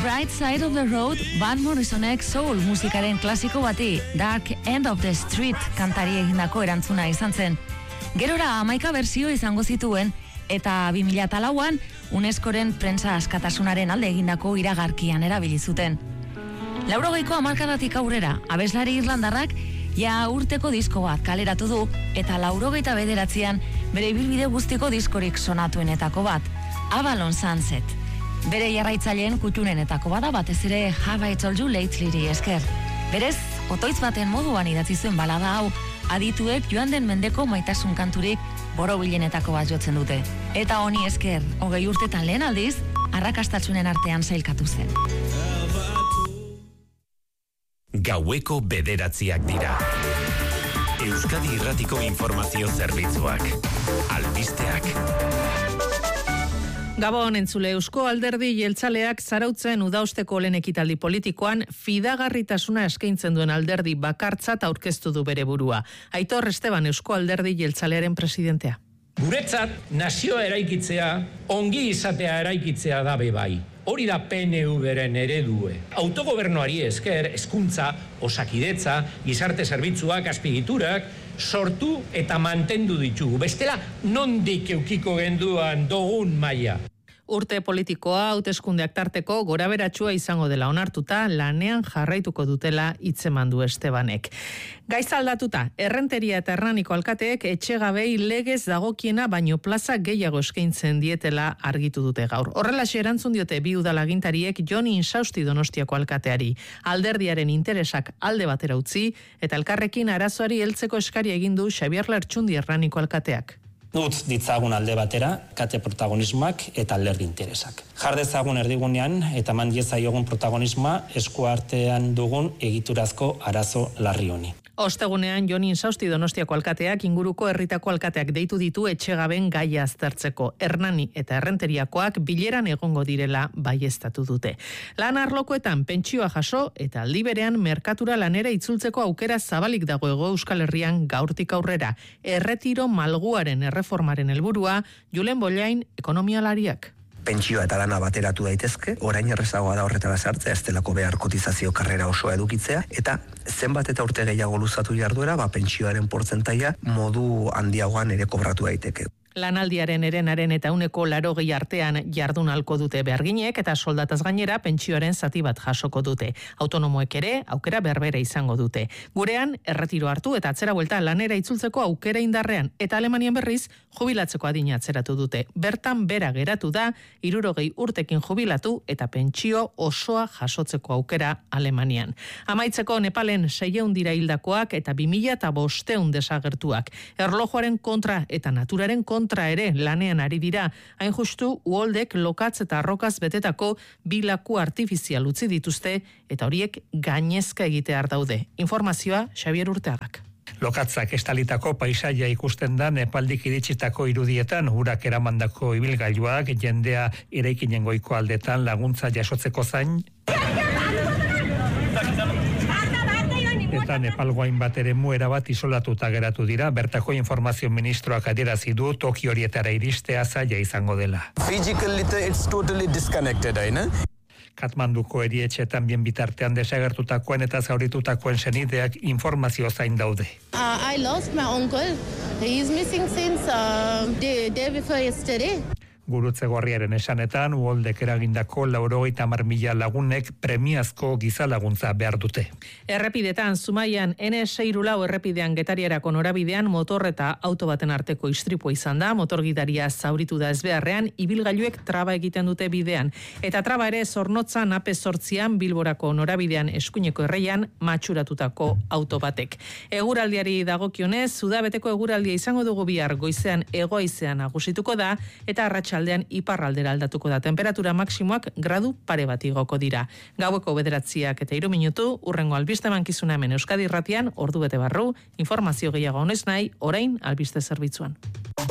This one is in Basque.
Bright Side of the Road, Van Morrisonek soul musikaren klasiko bati, Dark End of the Street kantari egindako erantzuna izan zen. Gerora 11 berzio izango zituen, eta 2004an UNESCOren prentsa askatasunaren alde egindako iragarkian erabili zuten. 80ko hamarkadatik aurrera, abeslari irlandarrak ja urteko disko bat kaleratu du, eta 89an bere ibilbide guztiko diskorik sonatuenetako bat, Avalon Sunset. Bere jarraitzaileen kutxunenetako bada, batez ere Have I Told You Latelyri esker. Berez, otoitz baten moduan idatzi zuen balada hau, adituek joan den mendeko maitasun kanturik borobilenetako bat jotzen dute. Eta honi esker, 20 urtetan lehen aldiz, arrakastatsunen artean sailkatu zen. Gaueko 9:00 dira. Euskadi Irratiko Informazio Zerbitzuak. Albisteak. Gabon entzule, Eusko Alderdi Jeltzaleak Zarautzen udaosteko lehen ekitaldi politikoan fidagarritasuna eskaintzen duen alderdi bakartzat aurkeztu du bere burua. Aitor Esteban, Eusko Alderdi Jeltzalearen presidentea. Guretzat, nazioa eraikitzea, ongi izatea eraikitzea da bai. Hori da PNV-ren eredue. Autogobernuari esker, hezkuntza, osakidetza, gizarte zerbitzuak, azpigiturak, sortu eta mantendu ditugu. Bestela, nondik eukiko genduan dugun maila. Urte politikoa hauteskundeak tarteko goraberatsua izango dela onartuta, lanean jarraituko dutela hitzeman du Estebanek. Gaiz aldatuta, Errenteria eta Hernaniko alkateek etxegabei legez dagokiena baino plaza gehiago eskaintzen dietela argitu dute gaur. Horrelaxe erantzun diote bi udalagintariek Jon Insausti Donostiako alkateari. Alderdiaren interesak alde batera utzi eta elkarrekin arazoari heltzeko eskaria egin du Xabier Lertxundi Hernaniko alkateak. Utz ditzagun alde batera, kate protagonismoak eta alderdi interesak. Jar dezagun erdigunean eta eman diezaiogun protagonismoa esku artean dugun egiturazko arazo larri honi. Ostegunean Jon Insausti Donostiako alkateak inguruko herritako alkateak deitu ditu etxegaben gaia aztertzeko. Hernani eta Errenteriakoak bileran egongo direla baieztatu dute. Lan arlokoetan pentsioa jaso eta aldi berean merkatura lanera itzultzeko aukera zabalik dago Hego Euskal Herrian gaurtik aurrera. Erretiro malguaren erreformaren helburua Julen Bollain ekonomialariak. Pentsioa eta lana bateratu daitezke, orain errezagoa da horretara sartzea, ez delako behar kotizazio karrera osoa edukitzea, eta zenbat eta urte gehiago luzatu jarduera, pentsioaren portzentaia modu handiagoan ere kobratu daiteke. Lanaldiaren erenaren eta 80% artean jardun halko dute beharginek eta soldataz gainera pentsioaren zati bat jasoko dute. Autonomoek ere aukera berbera izango dute. Gurean erretiro hartu eta atzera buelta lanera itzultzeko aukera indarrean eta Alemanian berriz jubilatzeko adina atzeratu dute. Bertan bera geratu da 60 urtekin jubilatu eta pentsio osoa jasotzeko aukera Alemanian. Amaitzeko Nepalen 600 dira hildakoak eta 2500 desagertuak. Erlojuaren kontra eta naturaren kontra ere lanean ari dira, hain justu uholdek lokatz eta arrokaz betetako 2 laku artifizial utzi dituzte eta horiek gainezka egitear daude. Informazioa Xabier Urteagak. Lokatzak estalitako paisaia ikusten da Nepaldik iritsitako irudietan, urak eramandako ibilgailuak jendea eraikinen goiko aldetan laguntza jasotzeko zain. Eta Nepalgoain bat eremu erabat isolatuta geratu dira, bertako informazio ministroak adierazi du toki horietara iristea zaila izango dela. Physically it's totally disconnected, Katmanduko erietxetan bien bitartean desagertutakoen eta zauritutakoen senideak informazio zain daude. I lost my uncle. He is missing since the day before yesterday. Gurutze Gorriaren esanetan, uholdek eragindako 90.000 lagunek premiazko giza laguntza behar dute. Errepidetan, Zumaian N6 errepidean Getariarako norabidean motor eta auto baten arteko istripua izan da, motorgidaria zauritu da ezbeharrean, ibilgailuek traba egiten dute bidean. Eta traba ere Zornotzan AP8an Bilborako norabidean eskuineko erreian matxuratutako auto batek. Eguraldiari dagokionez, Udabeteko eguraldia izango dugu bihar goizean egoizean nagusituko da, eta arratsaldean iparraldera aldatuko da. Temperatura maksimoak gradu pare bat igoko dira. Gaueko 9:00 eta 3 minutu, urrengo albiste mankizuna hemen Euskadi Irratian, ordu bete barru, informazio gehiago honez nahi, orain albiste zerbitzuan.